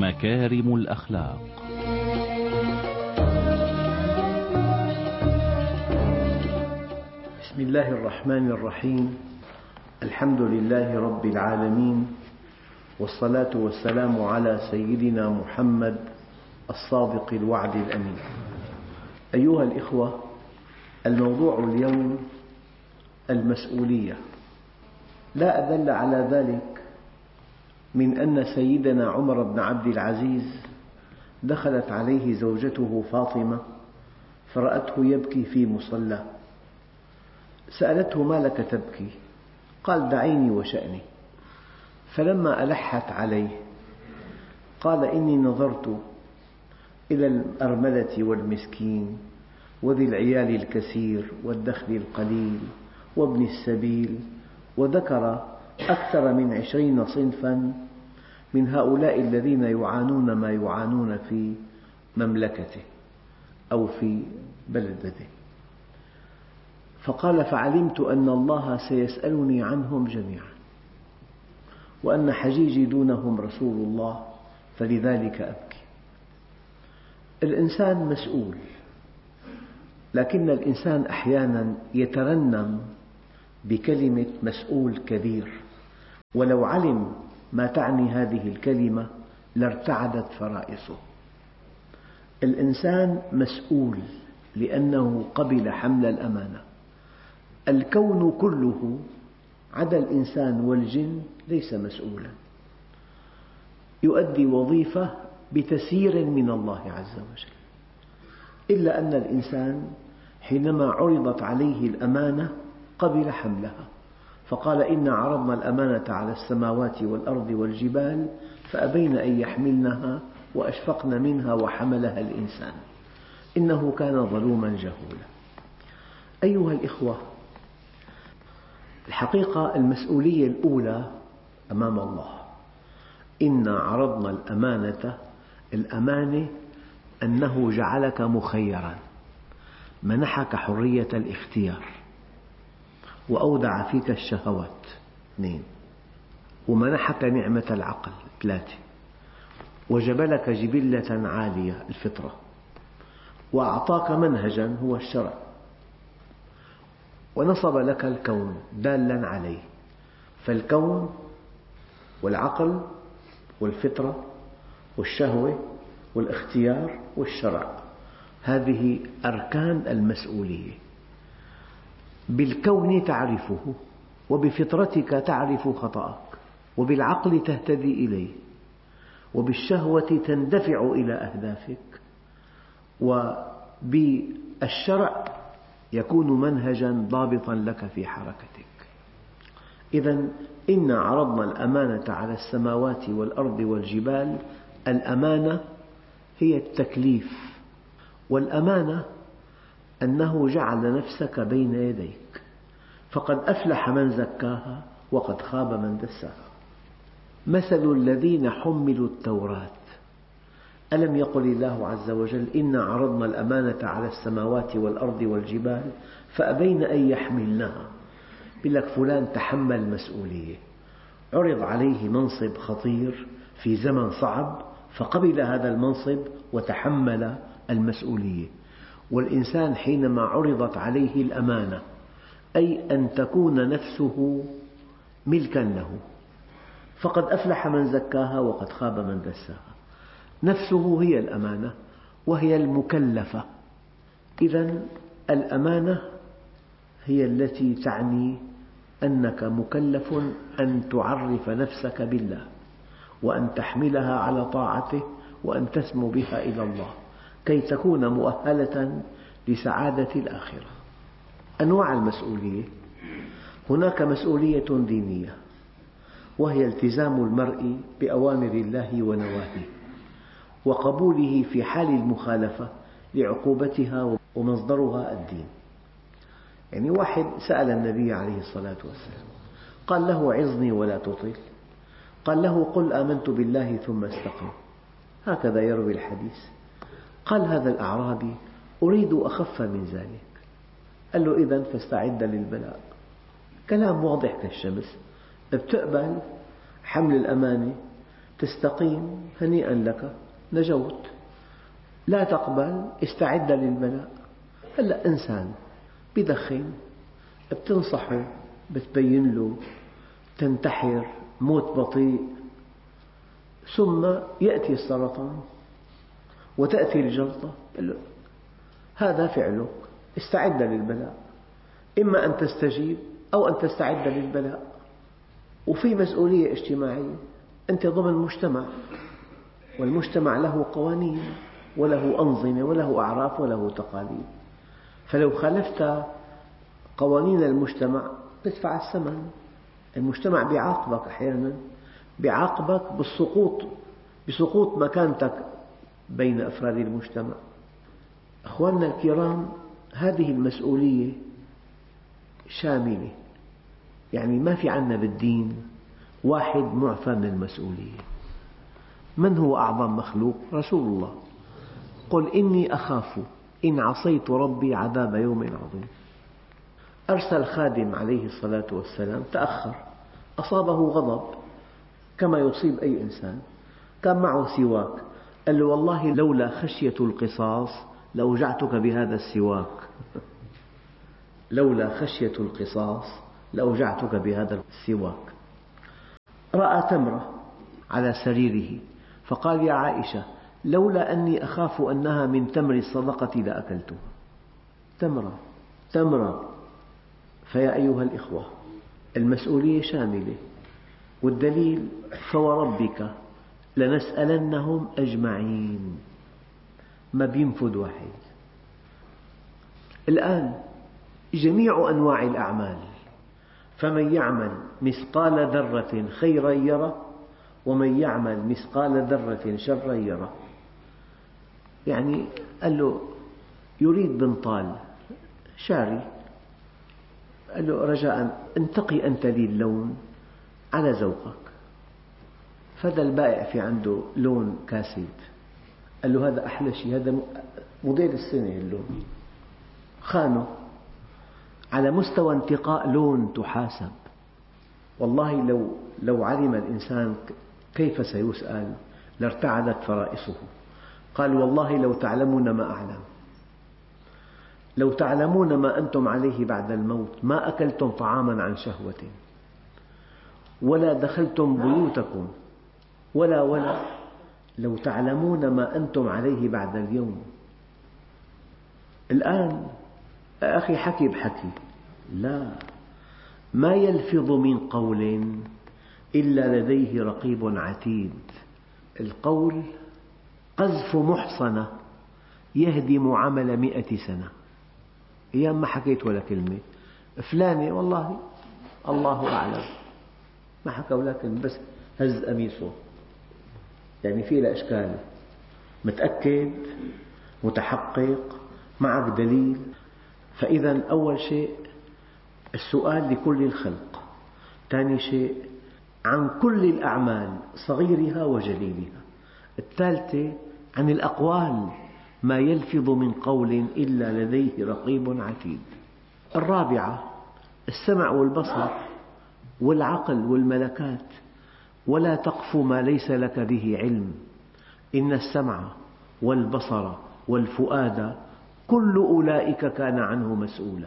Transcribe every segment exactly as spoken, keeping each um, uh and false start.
مكارم الأخلاق. بسم الله الرحمن الرحيم. الحمد لله رب العالمين، والصلاة والسلام على سيدنا محمد الصادق الوعد الأمين. أيها الإخوة، الموضوع اليوم المسؤولية. لا أدل على ذلك من أن سيدنا عمر بن عبد العزيز دخلت عليه زوجته فاطمة فرأته يبكي في مصلاه، سألته: ما لك تبكي؟ قال: دعيني وشأني. فلما ألحت عليه قال: إني نظرت إلى الأرملة والمسكين وذي العيال الكثير والدخل القليل وابن السبيل، وذكر أكثر من عشرين صنفا من هؤلاء الذين يعانون ما يعانون في مملكته أو في بلدته. فقال: فعلمت أن الله سيسألني عنهم جميعا، وأن حجيجي دونهم رسول الله، فلذلك أبكي. الإنسان مسؤول، لكن الإنسان أحيانا يترنم بكلمة مسؤول كبير، ولو علم ما تعني هذه الكلمة لارتعدت فرائصه. الإنسان مسؤول لأنه قبل حمل الأمانة. الكون كله عدا الإنسان والجن ليس مسؤولا، يؤدي وظيفة بتسيير من الله عز وجل، إلا أن الإنسان حينما عرضت عليه الأمانة قبل حملها، فقال: إنا عرضنا الأمانة على السماوات والأرض والجبال فأبين أن يحملنها وأشفقن منها وحملها الإنسان إنه كان ظلوما جهولا. أيها الإخوة، الحقيقة المسؤولية الأولى أمام الله. إنا عرضنا الأمانة. الأمانة أنه جعلك مخيرا، منحك حرية الاختيار، وأودع فيك الشهوات، اثنين، ومنحك نعمة العقل، ثلاثة، وجبلك جبلة عالية، الفطرة، وأعطاك منهجا هو الشرع، ونصب لك الكون دالا عليه. فالكون والعقل والفطرة والشهوة والاختيار والشرع، هذه أركان المسؤولية. بالكون تعرفه، وبفطرتك تعرف خطأك، وبالعقل تهتدي إليه، وبالشهوة تندفع إلى أهدافك، وبالشرع يكون منهجا ضابطا لك في حركتك. إذا إنا عرضنا الأمانة على السماوات والأرض والجبال. الأمانة هي التكليف، والأمانة أنه جعل نفسك بين يديك، فقد أفلح من زكاها وقد خاب من دساها. مثل الذين حملوا التوراة. ألم يقل الله عز وجل: إنا عرضنا الأمانة على السماوات والأرض والجبال فأبين أن يحملنها. يقول لك فلان تحمل مسؤولية، عرض عليه منصب خطير في زمن صعب فقبل هذا المنصب وتحمل المسؤولية. والإنسان حينما عرضت عليه الأمانة، أي أن تكون نفسه ملكا له، فقد أفلح من زكاها وقد خاب من دساها. نفسه هي الأمانة وهي المكلفة. إذن الأمانة هي التي تعني أنك مكلف أن تعرف نفسك بالله، وأن تحملها على طاعته، وأن تسمو بها إلى الله كي تكون مؤهلة لسعادة الآخرة. أنواع المسؤولية: هناك مسؤولية دينية، وهي التزام المرء بأوامر الله ونواهيه، وقبوله في حال المخالفة لعقوبتها، ومصدرها الدين. يعني واحد سأل النبي عليه الصلاة والسلام، قال له: عظني ولا تطل. قال له: قل آمنت بالله ثم استقم. هكذا يروي الحديث. قال هذا الأعرابي: أريد أخف من ذلك. قال له: إذن فاستعد للبلاء. كلام واضح كالشمس. بتقبل حمل الأمانة، تستقيم هنيئا لك نجوت، لا تقبل استعد للبلاء. هلأ إنسان بدخن، بتنصحه، بتبين له، تنتحر، موت بطيء، ثم يأتي السرطان وتأتي الجلطة، هذا فعلك، استعد للبلاء، إما أن تستجيب أو أن تستعد للبلاء. وفي مسؤولية اجتماعية، أنت ضمن مجتمع، والمجتمع له قوانين وله أنظمة وله أعراف وله تقاليد، فلو خالفت قوانين المجتمع تدفع الثمن. المجتمع بيعاقبك أحيانا، بيعاقبك بالسقوط، بسقوط مكانتك بين أفراد المجتمع. أخواننا الكرام، هذه المسؤولية شاملة، يعني ما في عنا بالدين واحد معفى من المسؤولية. من هو أعظم مخلوق؟ رسول الله. قل إني أخاف إن عصيت ربي عذاب يوم عظيم. أرسل خادم عليه الصلاة والسلام، تأخر، أصابه غضب كما يصيب أي إنسان، كان معه سواك، قال له والله لولا خشية القصاص لأوجعتك بهذا السواك، لولا خشية القصاص لأوجعتك بهذا السواك. رأى تمرة على سريره فقال يا عائشة لولا أني أخاف أنها من تمر الصدقة لأكلتها. تمرة تمرة. فيا أيها الإخوة، المسؤولية شاملة، والدليل فوربك لنسألنهم أجمعين، ما بينفذ واحد. الآن جميع أنواع الأعمال، فمن يعمل مثقال ذرة خيرا يره ومن يعمل مثقال ذرة شرا يره. يعني قال له يريد بنطال شاري، قال له رجاء انتقي أنت لي اللون على ذوقك. فهذا البائع في عنده لون كاسد، قال له هذا أحلى شيء، هذا موديل السنة اللون، خانه. على مستوى انتقاء لون تحاسب. والله لو لو علم الإنسان كيف سيسأل لارتعدت فرائصه. قال والله لو تعلمون ما أعلم، لو تعلمون ما أنتم عليه بعد الموت ما أكلتم طعاما عن شهوة ولا دخلتم بيوتكم ولا ولا لو تعلمون ما أنتم عليه بعد اليوم. الآن أخي حكي بحكي، لا، ما يلفظ من قول إلا لديه رقيب عتيد. القول قذف محصنة يهدم عمل مئة سنة. أيام ما حكيت ولا كلمة، فلانة والله الله أعلم ما حكى ولا كلمة، بس هز قميصه، يعني فيه له إشكال، متأكد، متحقق، معك دليل. فإذا أول شيء السؤال لكل الخلق، ثاني شيء عن كل الأعمال صغيرها وجليلها، الثالثة عن الأقوال ما يلفظ من قول إلا لديه رقيب عتيد، الرابعة السمع والبصر والعقل والملكات، ولا تقف ما ليس لك به علم إن السمع والبصر والفؤاد كل أولئك كان عنه مسؤولا.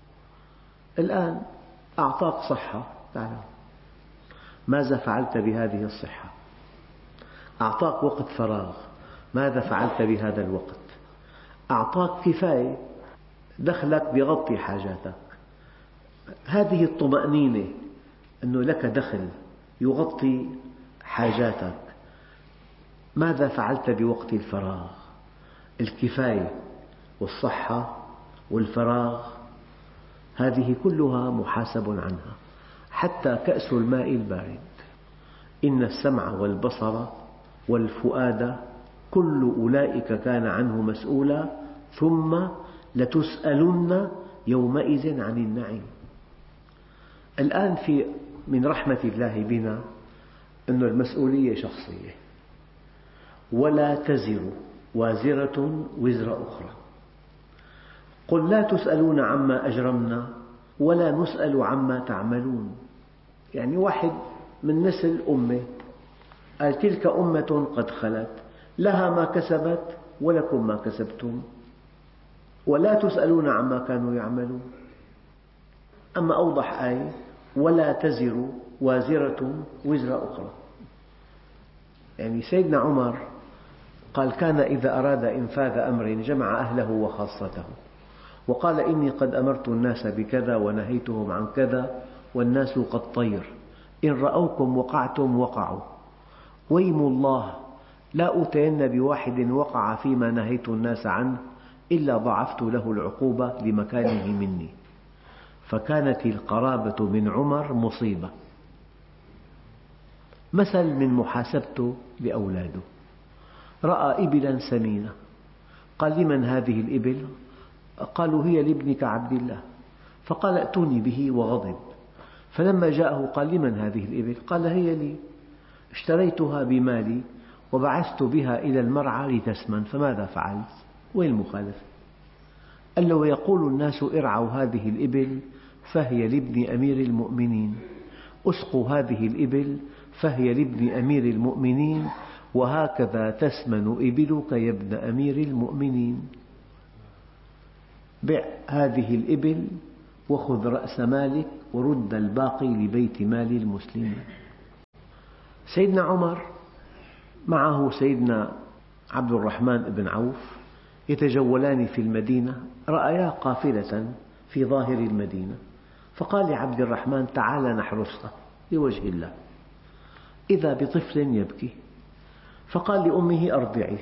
الآن أعطاك صحة، تعلم ماذا فعلت بهذه الصحة؟ أعطاك وقت فراغ، ماذا فعلت بهذا الوقت؟ أعطاك كفاية، دخلك بيغطي حاجاتك، هذه الطمأنينة أنه لك دخل يغطي حاجاتك، ماذا فعلت بوقت الفراغ؟ الكفاية والصحة والفراغ هذه كلها محاسب عنها، حتى كأس الماء البارد. إن السمع والبصر والفؤاد كل أولئك كان عنه مسؤولا ثم لتسألن يومئذ عن النعيم. الآن في من رحمة الله بنا أن المسؤولية شخصية، ولا تزر وازرة وزر أخرى. قل لا تسألون عما أجرمنا ولا نسأل عما تعملون. يعني واحد من نسل أمه قال تلك أمة قد خلت لها ما كسبت ولكم ما كسبتم ولا تسألون عما كانوا يعملون. أما أوضح آية ولا تزر وازرة وزر أخرى. يعني سيدنا عمر قال كان إذا أراد إنفاذ أمر جمع أهله وخاصته وقال إني قد أمرت الناس بكذا ونهيتهم عن كذا والناس كالطير إن رأوكم وقعتم وقعوا ويم الله لا أتين بواحد وقع فيما نهيت الناس عنه إلا ضاعفت له العقوبة لمكانه مني. فكانت القرابة من عمر مصيبة. مثل من محاسبته لأولاده. رأى إبلا سمينة قال لمن هذه الإبل؟ قالوا هي لابنك عبد الله. فقال ائتوني به وغضب. فلما جاءه قال لمن هذه الإبل؟ قال هي لي اشتريتها بمالي وبعثت بها إلى المرعى لتسمن فماذا فعلت؟ وين المخالفة؟ قال له ويقول الناس ارعوا هذه الإبل فهي لابن أمير المؤمنين اسقوا هذه الإبل فهي لابن أمير المؤمنين وهكذا تسمن إبلك يا ابن أمير المؤمنين. بع هذه الإبل وخذ رأس مالك ورد الباقي لبيت مال المسلمين. سيدنا عمر معه سيدنا عبد الرحمن بن عوف يتجولان في المدينة رأيا قافلة في ظاهر المدينة فقال لعبد الرحمن تعال نحرسها لوجه الله. إذا بطفل يبكي فقال لأمه أرضعيه.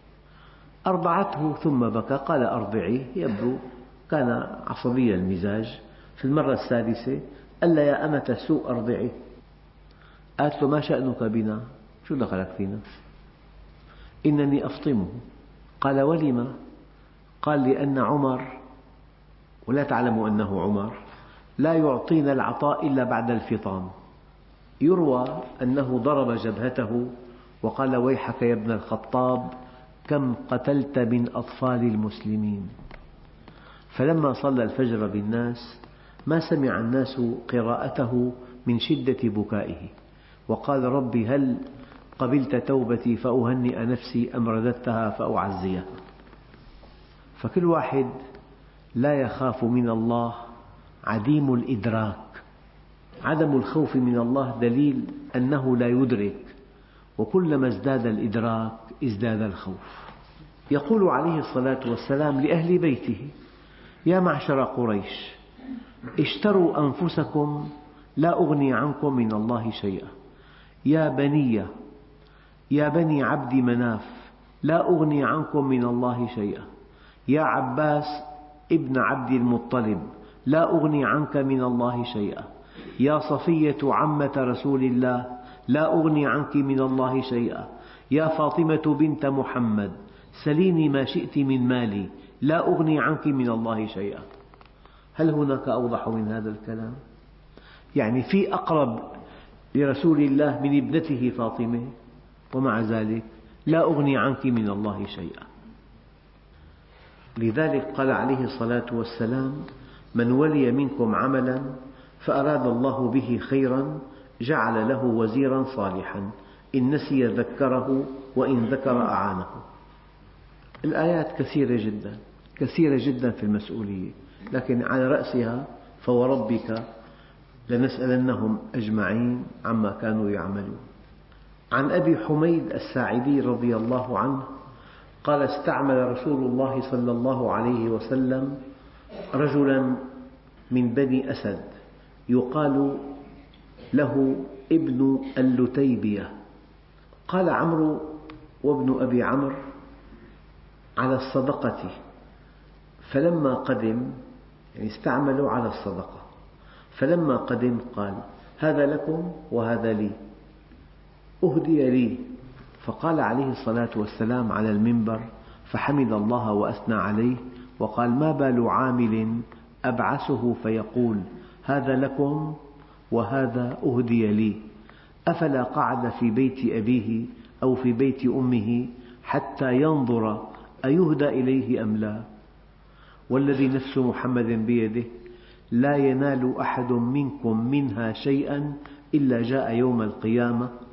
أرضعته ثم بكى قال أرضعيه. يبدو كان عصبي المزاج. في المرة السادسة قال لها يا أمة السوء أرضعيه. قالت له ما شأنك بنا؟ شو دخلك فينا؟ إنني أفطمه. قال ولم؟ قال لأن عمر ولا تعلم أنه عمر لا يعطينا العطاء إلا بعد الفطام. يروى أنه ضرب جبهته وقال ويحك يا ابن الخطاب كم قتلت من أطفال المسلمين. فلما صلى الفجر بالناس ما سمع الناس قراءته من شدة بكائه وقال ربي هل قبلت توبتي فأهنئ نفسي أم رددتها فأعزيها. فكل واحد لا يخاف من الله عديم الإدراك. عدم الخوف من الله دليل أنه لا يدرك وكلما ازداد الإدراك ازداد الخوف. يقول عليه الصلاة والسلام لأهل بيته يا معشر قريش اشتروا أنفسكم لا أغني عنكم من الله شيئا. يا بني يا بني عبد مناف لا أغني عنكم من الله شيئا. يا عباس ابن عبد المطلب لا أغني عنك من الله شيئا. يا صفية عمة رسول الله لا أغني عنك من الله شيئا. يا فاطمة بنت محمد سليني ما شئت من مالي لا أغني عنك من الله شيئا. هل هناك أوضح من هذا الكلام؟ يعني في أقرب لرسول الله من ابنته فاطمة ومع ذلك لا أغني عنك من الله شيئا. لذلك قال عليه الصلاة والسلام من ولي منكم عملا فأراد الله به خيرا جعل له وزيرا صالحا إن نسي ذكره وإن ذكر أعانه. الآيات كثيرة جدا كثيرة جدا في المسؤولية لكن على رأسها فوربك لنسألنهم أجمعين عما كانوا يعملون. عن أبي حميد الساعدي رضي الله عنه قال استعمل رسول الله صلى الله عليه وسلم رجلا من بني أسد يقال له ابن اللتيبية. قال عمرو وابن أبي عمرو على الصدقة فلما قدم يعني استعملوا على الصدقة فلما قدم قال هذا لكم وهذا لي أهدي لي. فقال عليه الصلاة والسلام على المنبر فحمد الله وأثنى عليه وقال ما بال عامل أبعثه فيقول هذا لكم وهذا أهدي لي أفلا قعد في بيت أبيه أو في بيت أمه حتى ينظر أيهدى إليه أم لا. والذي نفس محمد بيده لا ينال أحد منكم منها شيئا إلا جاء يوم القيامة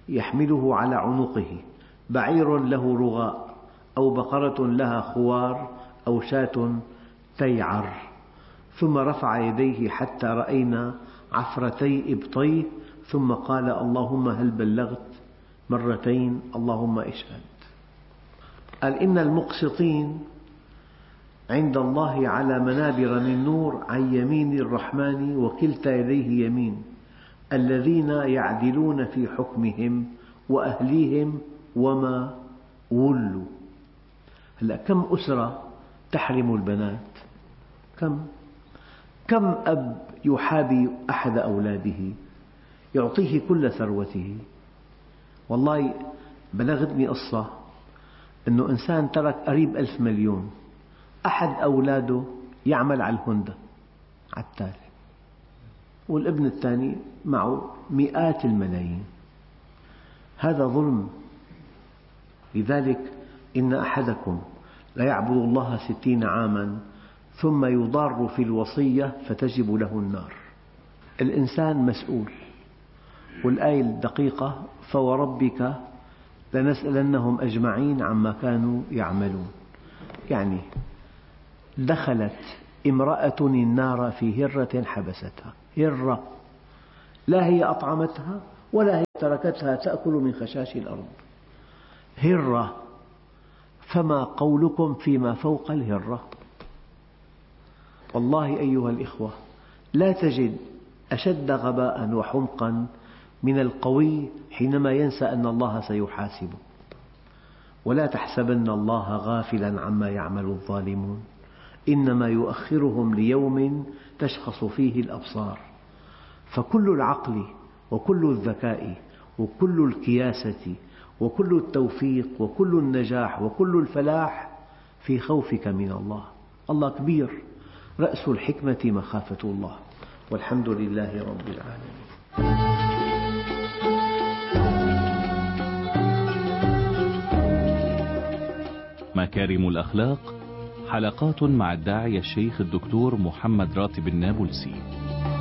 يحمله على عنقه، بعير له رغاء، أو بقرة لها خوار، أو شاة تيعر. ثم رفع يديه حتى رأينا عفرتي إبطيه، ثم قال: اللهم هل بلغت؟ مرتين: اللهم اشهد. قال: إن المقسطين عند الله على منابر من نور عن يمين الرحمن وكلتا يديه يمين، الذين يعدلون في حكمهم وأهليهم وما ولوا. هلأ كم أسرة تحرم البنات؟ كم كم أب يحابي أحد أولاده، يعطيه كل ثروته. والله بلغتني قصة أنه إنسان ترك قريب ألف مليون، أحد أولاده يعمل على الهوندا على التالي، والابن الثاني معه مئات الملايين. هذا ظلم. لذلك إن أحدكم ليعبد الله ستين عاما ثم يضار في الوصية فتجب له النار. الإنسان مسؤول. والآية الدقيقة: فوربك لنسألنهم أجمعين عما كانوا يعملون. يعني دخلت امرأة النار في هرة حبستها، هرة لا هي أطعمتها ولا هي تركتها تأكل من خشاش الأرض، هرة. فما قولكم فيما فوق الهرة؟ والله أيها الإخوة، لا تجد أشد غباء وحمقا من القوي حينما ينسى أن الله سيحاسبه. ولا تحسبن الله غافلا عما يعمل الظالمون، إنما يؤخرهم ليوم تشخص فيه الأبصار. فكل العقل وكل الذكاء وكل الكياسة وكل التوفيق وكل النجاح وكل الفلاح في خوفك من الله. الله كبير، رأس الحكمة مخافة الله، والحمد لله رب العالمين. مكارم الأخلاق، حلقات مع الداعية الشيخ الدكتور محمد راتب النابلسي.